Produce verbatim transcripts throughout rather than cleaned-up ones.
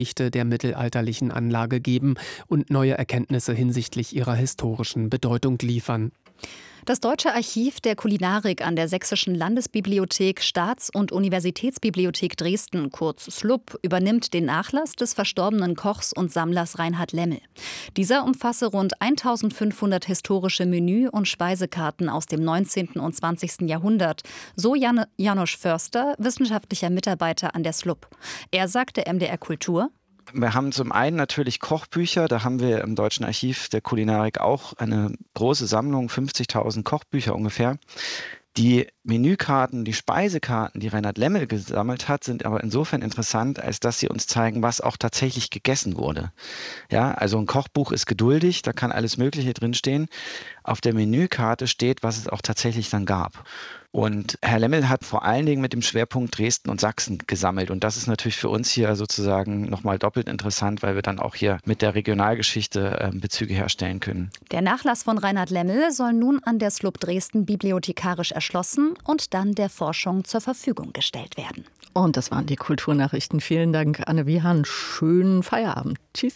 Geschichte der mittelalterlichen Anlage geben und neue Erkenntnisse hinsichtlich ihrer historischen Bedeutung liefern. Das Deutsche Archiv der Kulinarik an der Sächsischen Landesbibliothek, Staats- und Universitätsbibliothek Dresden, kurz S L U B, übernimmt den Nachlass des verstorbenen Kochs und Sammlers Reinhard Lemmel. Dieser umfasse rund eintausendfünfhundert historische Menü- und Speisekarten aus dem neunzehnten und zwanzigsten Jahrhundert, so Jan- Janosch Förster, wissenschaftlicher Mitarbeiter an der S L U B. Er sagte M D R Kultur: Wir haben zum einen natürlich Kochbücher, da haben wir im Deutschen Archiv der Kulinarik auch eine große Sammlung, fünfzigtausend Kochbücher ungefähr. Die Menükarten, die Speisekarten, die Reinhard Lemmel gesammelt hat, sind aber insofern interessant, als dass sie uns zeigen, was auch tatsächlich gegessen wurde. Ja, also ein Kochbuch ist geduldig, da kann alles Mögliche drinstehen. Auf der Menükarte steht, was es auch tatsächlich dann gab. Und Herr Lemmel hat vor allen Dingen mit dem Schwerpunkt Dresden und Sachsen gesammelt. Und das ist natürlich für uns hier sozusagen nochmal doppelt interessant, weil wir dann auch hier mit der Regionalgeschichte äh, Bezüge herstellen können. Der Nachlass von Reinhard Lemmel soll nun an der S L U B Dresden bibliothekarisch erschlossen und dann der Forschung zur Verfügung gestellt werden. Und das waren die Kulturnachrichten. Vielen Dank, Anne Wiehan. Schönen Feierabend. Tschüss.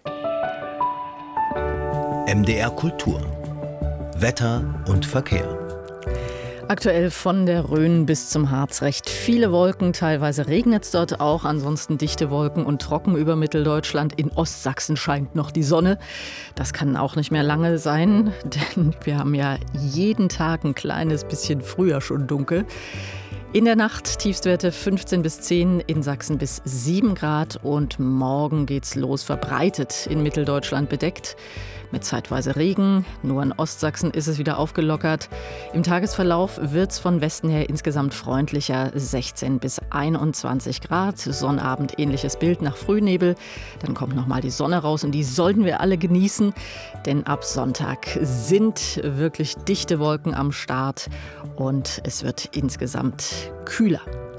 M D R Kultur. Wetter und Verkehr. Aktuell von der Rhön bis zum Harz recht viele Wolken, teilweise regnet es dort auch, ansonsten dichte Wolken und trocken über Mitteldeutschland. In Ostsachsen scheint noch die Sonne. Das kann auch nicht mehr lange sein, denn wir haben ja jeden Tag ein kleines bisschen früher schon dunkel. In der Nacht Tiefstwerte fünfzehn bis zehn, in Sachsen bis sieben Grad und morgen geht's los, verbreitet in Mitteldeutschland bedeckt. Mit zeitweise Regen, nur in Ostsachsen ist es wieder aufgelockert. Im Tagesverlauf wird es von Westen her insgesamt freundlicher, sechzehn bis einundzwanzig Grad. Sonnabend ähnliches Bild nach Frühnebel. Dann kommt nochmal die Sonne raus und die sollten wir alle genießen. Denn ab Sonntag sind wirklich dichte Wolken am Start und es wird insgesamt kühler.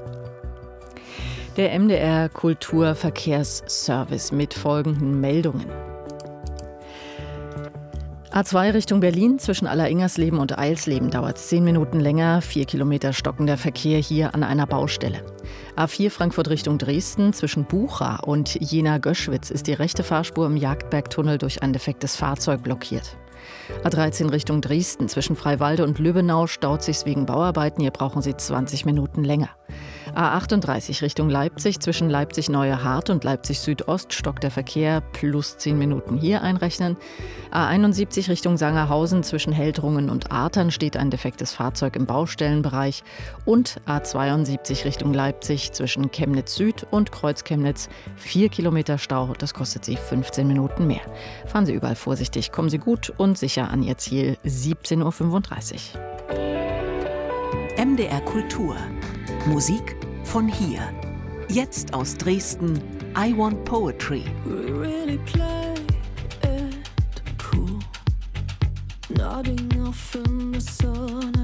Der M D R Kulturverkehrsservice mit folgenden Meldungen. A zwei Richtung Berlin, zwischen Alleringers-Leben und Eilsleben dauert es zehn Minuten länger, vier Kilometer stockender Verkehr hier an einer Baustelle. A vier Frankfurt Richtung Dresden, zwischen Bucha und Jena-Göschwitz ist die rechte Fahrspur im Jagdbergtunnel durch ein defektes Fahrzeug blockiert. A dreizehn Richtung Dresden, zwischen Freiwalde und Lübbenau staut sich's wegen Bauarbeiten, hier brauchen Sie zwanzig Minuten länger. A achtunddreißig Richtung Leipzig, zwischen Leipzig-Neue Hart und Leipzig-Südost stockt der Verkehr, plus zehn Minuten hier einrechnen. A einundsiebzig Richtung Sangerhausen, zwischen Heldrungen und Artern steht ein defektes Fahrzeug im Baustellenbereich. Und A zweiundsiebzig Richtung Leipzig, zwischen Chemnitz Süd und Kreuz-Chemnitz, vier Kilometer Stau, das kostet Sie fünfzehn Minuten mehr. Fahren Sie überall vorsichtig, kommen Sie gut und sicher an Ihr Ziel, siebzehn Uhr fünfunddreißig. M D R Kultur. Musik von hier. Jetzt aus Dresden, I Want Poetry. We really play it cool. Nodding off in the sun.